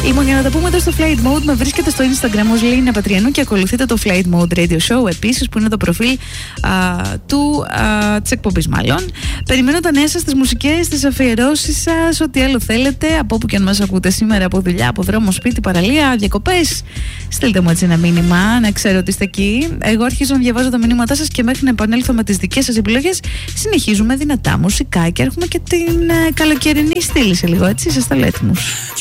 Λοιπόν, για να τα πούμε εδώ στο Flight Mode, με βρίσκεται στο Instagram ως Λίνα Πατριανού και ακολουθείτε το Flight Mode Radio Show επίσης, που είναι το προφίλ της εκπομπής μάλλον. Περιμένω τα νέα σας, τις μουσικές, τις αφιερώσεις σας, ό,τι άλλο θέλετε, από όπου και αν μας ακούτε σήμερα, από δουλειά, από δρόμο, σπίτι, παραλία, διακοπές. Στείλτε μου έτσι ένα μήνυμα, να ξέρω ότι είστε εκεί. Εγώ αρχίζω να διαβάζω τα μηνύματά σας και μέχρι να επανέλθω με τις δικές σας επιλογές, συνεχίζουμε δυνατά μουσικά και έρχομαι και την καλοκαιρινή στήλη σε λίγο, έτσι, είστε έτοιμους?